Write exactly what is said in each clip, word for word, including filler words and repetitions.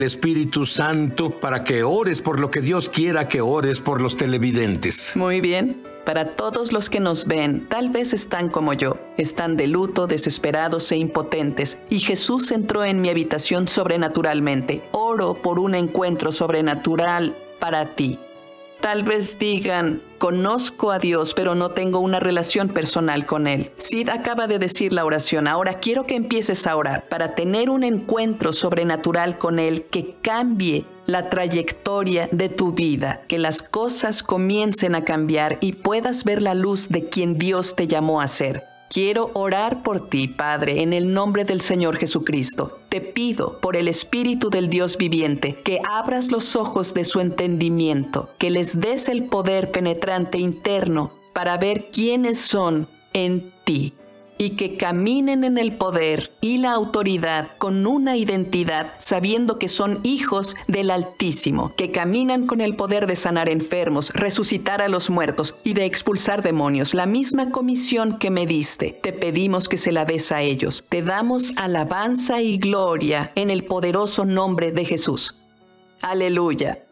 Espíritu Santo para que ores por lo que Dios quiera que ores por los televidentes. Muy bien. Para todos los que nos ven, tal vez están como yo. Están de luto, desesperados e impotentes. Y Jesús entró en mi habitación sobrenaturalmente. Oro por un encuentro sobrenatural para ti. Tal vez digan, conozco a Dios, pero no tengo una relación personal con Él. Sid acaba de decir la oración. Ahora quiero que empieces a orar para tener un encuentro sobrenatural con Él que cambie la trayectoria de tu vida, que las cosas comiencen a cambiar y puedas ver la luz de quien Dios te llamó a ser. Quiero orar por ti, Padre, en el nombre del Señor Jesucristo. Te pido por el Espíritu del Dios viviente que abras los ojos de su entendimiento, que les des el poder penetrante interno para ver quiénes son en ti y que caminen en el poder y la autoridad con una identidad sabiendo que son hijos del Altísimo, que caminan con el poder de sanar enfermos, resucitar a los muertos y de expulsar demonios. La misma comisión que me diste, te pedimos que se la des a ellos. Te damos alabanza y gloria en el poderoso nombre de Jesús. Aleluya.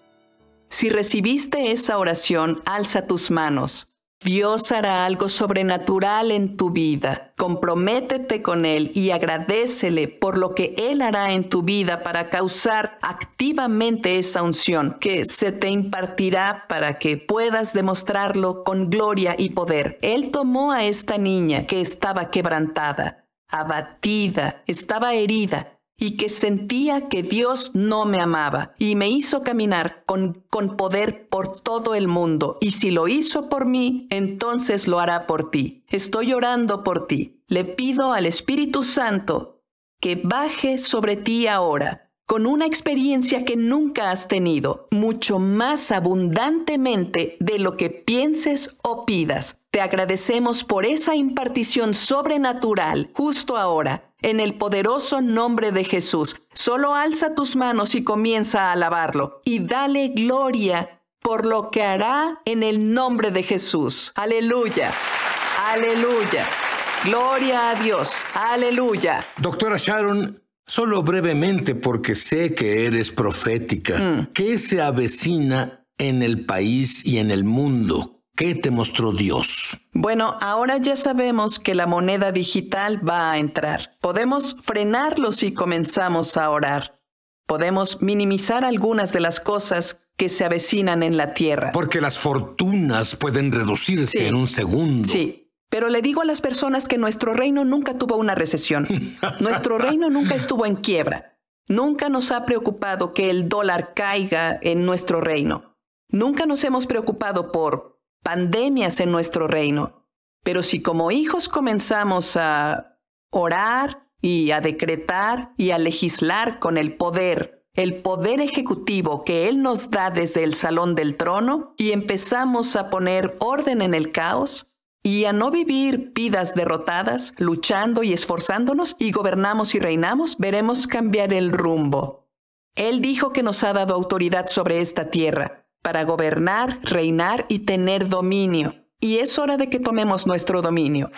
Si recibiste esa oración, alza tus manos. Dios hará algo sobrenatural en tu vida. Comprométete con Él y agradécele por lo que Él hará en tu vida para causar activamente esa unción que se te impartirá para que puedas demostrarlo con gloria y poder. Él tomó a esta niña que estaba quebrantada, abatida, estaba herida, y que sentía que Dios no me amaba, y me hizo caminar con, con poder por todo el mundo. Y si lo hizo por mí, entonces lo hará por ti. Estoy orando por ti. Le pido al Espíritu Santo que baje sobre ti ahora, con una experiencia que nunca has tenido, mucho más abundantemente de lo que pienses o pidas. Te agradecemos por esa impartición sobrenatural justo ahora, en el poderoso nombre de Jesús. Solo alza tus manos y comienza a alabarlo y dale gloria por lo que hará en el nombre de Jesús. Aleluya, aleluya, gloria a Dios, aleluya. Doctora Sharon, solo brevemente porque sé que eres profética, mm. ¿qué se avecina en el país y en el mundo? ¿Qué te mostró Dios? Bueno, ahora ya sabemos que la moneda digital va a entrar. Podemos frenarlo si comenzamos a orar. Podemos minimizar algunas de las cosas que se avecinan en la tierra. Porque las fortunas pueden reducirse sí. en un segundo. Sí, pero le digo a las personas que nuestro reino nunca tuvo una recesión. Nuestro reino nunca estuvo en quiebra. Nunca nos ha preocupado que el dólar caiga en nuestro reino. Nunca nos hemos preocupado por pandemias en nuestro reino. Pero si como hijos comenzamos a orar y a decretar y a legislar con el poder, el poder ejecutivo que Él nos da desde el salón del trono, y empezamos a poner orden en el caos y a no vivir vidas derrotadas, luchando y esforzándonos, y gobernamos y reinamos, veremos cambiar el rumbo. Él dijo que nos ha dado autoridad sobre esta tierra para gobernar, reinar y tener dominio. Y es hora de que tomemos nuestro dominio.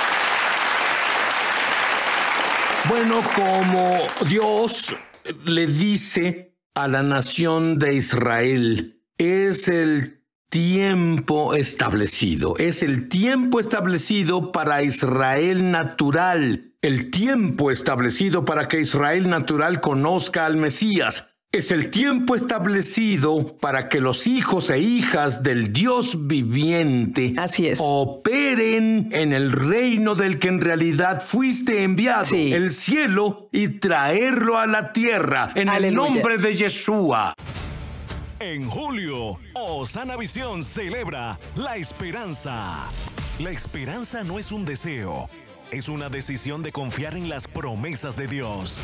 Bueno, como Dios le dice a la nación de Israel, es el tiempo establecido. Es el tiempo establecido para Israel natural. El tiempo establecido para que Israel natural conozca al Mesías. Es el tiempo establecido para que los hijos e hijas del Dios viviente Así es. operen en el reino del que en realidad fuiste enviado, sí. el cielo, y traerlo a la tierra en Aleluya. El nombre de Yeshua. En julio, Osana Visión celebra la esperanza. La esperanza no es un deseo, es una decisión de confiar en las promesas de Dios.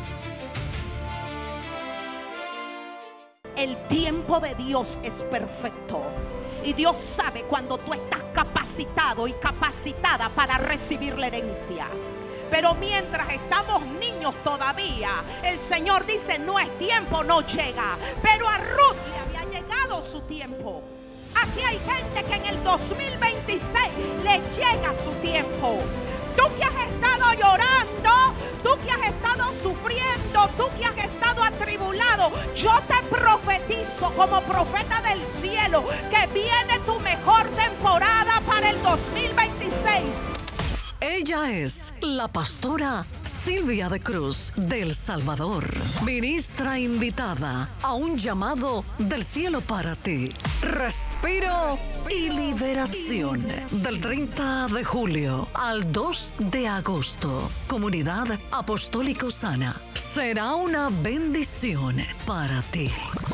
El tiempo de Dios es perfecto. Y Dios sabe cuando tú estás capacitado y capacitada para recibir la herencia. Pero mientras estamos niños todavía, el Señor dice: no es tiempo, no llega. Pero a Ruth le había llegado su tiempo. Aquí hay gente que en el dos mil veintiséis le llega su tiempo. Tú que has estado llorando, tú que has estado sufriendo, tú que has estado atribulado, yo te profetizo como profeta del cielo que viene tu mejor temporada para el dos mil veintiséis. Ella es la pastora Silvia de Cruz del Salvador, ministra invitada a un llamado del cielo para ti. Respiro y liberación. Del treinta de julio al dos de agosto. Comunidad Apostólica Osana. Será una bendición para ti.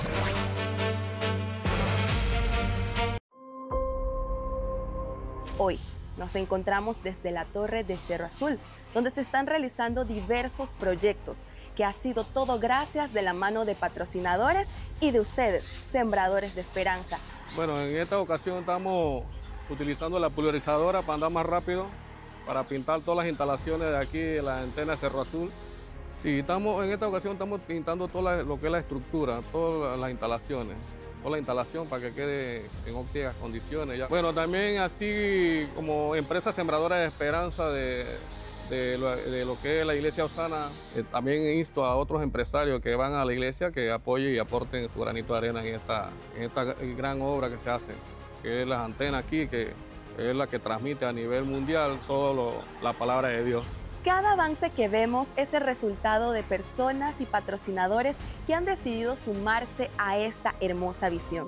Hoy nos encontramos desde la Torre de Cerro Azul, donde se están realizando diversos proyectos, que ha sido todo gracias de la mano de patrocinadores y de ustedes, sembradores de esperanza. Bueno, en esta ocasión estamos utilizando la pulverizadora para andar más rápido, para pintar todas las instalaciones de aquí de la antena de Cerro Azul. Sí, estamos, en esta ocasión estamos pintando todo la, lo que es la estructura, todas las instalaciones. la instalación para que quede en óptimas condiciones. Ya. Bueno, también así como empresa sembradora de esperanza de, de, lo, de lo que es la iglesia Osana, eh, también insto a otros empresarios que van a la iglesia que apoyen y aporten su granito de arena en esta, en esta gran obra que se hace, que es las antenas aquí, que es la que transmite a nivel mundial toda la palabra de Dios. Cada avance que vemos es el resultado de personas y patrocinadores que han decidido sumarse a esta hermosa visión.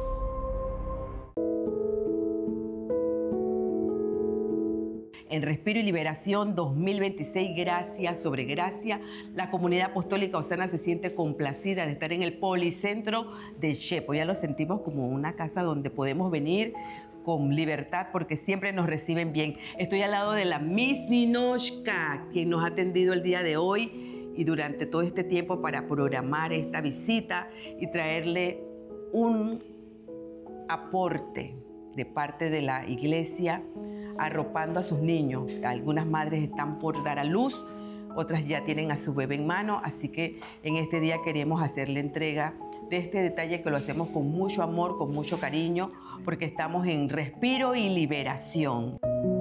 En Respiro y Liberación dos mil veintiséis, gracia sobre gracia, la comunidad apostólica Osana se siente complacida de estar en el Policentro de Chepo. Ya lo sentimos como una casa donde podemos venir con libertad porque siempre nos reciben bien. Estoy al lado de la Miss Ninochka, quien nos ha atendido el día de hoy y durante todo este tiempo para programar esta visita y traerle un aporte de parte de la iglesia arropando a sus niños. Algunas madres están por dar a luz, otras ya tienen a su bebé en mano, así que en este día queremos hacerle entrega de este detalle que lo hacemos con mucho amor, con mucho cariño, porque estamos en Respiro y Liberación.